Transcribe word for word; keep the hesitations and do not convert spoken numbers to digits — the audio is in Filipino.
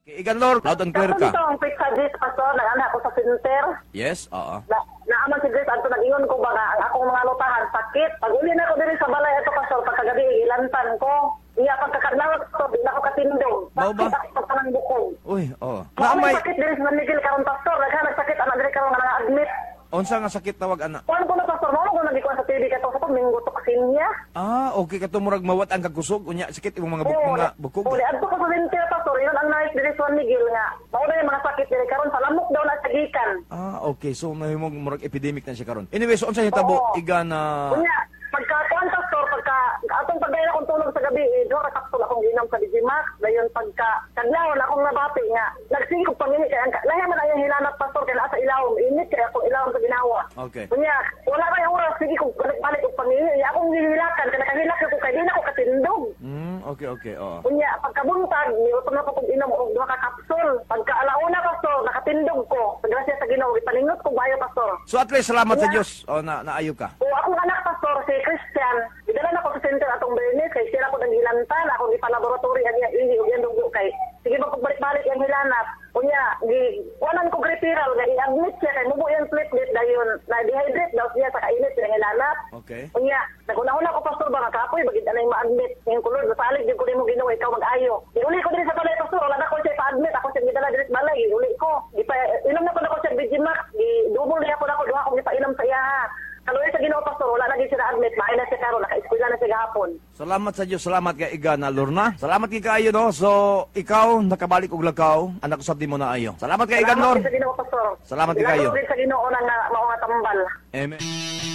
Igan Lord, loud and clear Kaso ka. dito ang pizza Gis, pastor, nag-anak ako sa center. Yes, oo. Na, naaman si Grace, anto nag-ingon ko ba nga, ang akong mga lutahan, sakit. Pag uli na ko din sa balay, ito pastor, pagkagabi, ilantan ko. Iya, pagkakadlawat ko, di na ako katindong. Bao ba? Sakit ako sa ng bukong. Uy, oo. Kung Naamay, may sakit din sa Miguel karon pastor, naghanag sakit, anak din karon nga admit. unsa nga sakit tawag ana? Kuan ko na pastor, mo ko nagikuan sa T V kato sa pagminggo toksin niya. Ah, okay ka murag mawat ang kakusog unya sakit imong mga bukog nga bukog. Uli, adto ko sa center pastor, yun ang nais din sa Miguel nga. Mao na yung mga sakit din karon sa lamok daw na sagikan. Ah, okay. So mahimong murag epidemic na siya karon. Anyway, so unsa hitabo Oo. iga na Kunya, pagka kuan pastor, pagka atong pagdaya akong tulog sa gabi, eh, do sakto akong ginom sa Digimax, dayon pagka kadlawon akong nabati nga. Nagsigog pangini kay ang lahi man ayang hinanap pastor kay naa sa ilawom, init kay akong ilawom sa ginawa. Okay. Kunya, wala kay oras sige ko balik og pangini, ya akong gihilakan kay nakahilak ko kay di na ako katindog. Hmm, okay, okay. Oo. Kunya, pagkabuntag, niutom na ko kung inom og duha ka kapsul. Pagka alauna pastor, nakatindog ko. Sa grasya sa Ginoo, ipaningot ko bayo pastor. So at least salamat sa Yeah. Dios. O na naayo ka. O akong anak pastor si Christian, idala na ko sa center atong Bernes kay sila ko nang hilantan, akong ipa-laboratory ang iya ihi ug yang dugo kay sige ba pagbalik-balik ang hilanap. Unya, gi wanan ko referral kay i-admit siya kay mubo yung platelet dayon na dehydrate daw siya sa kainit ng hilanap. Okay. Unya, naguna-una ko pastor ba nga kapoy bagid anay ma-admit. Yung kulod masalig gyud ko nimo Ginoo ikaw mag-ayo. Iuli ko diri sa balay pastor, wala na ko siya pa-admit, ako siya gidala diri sa balay, iuli ko. Di pa inom na ko na ko siya Digimax, di double niya ko na ko duha ko gipainom sa iya ha. Kaloy sa Ginoo pastor, wala na gyud siya na-admit, maay na siya karon, naka-eskwela na siya gahapon. Salamat sa Dios, salamat kay iga na Lorna. Salamat kay kaayo no. So ikaw nakabalik og lakaw, anak usab di mo na ayo. Salamat kay iga Lord. Salamat sa Ginoo pastor. Salamat kay kayo. Salamat din sa Ginoo na nga mao nga tambal. Amen.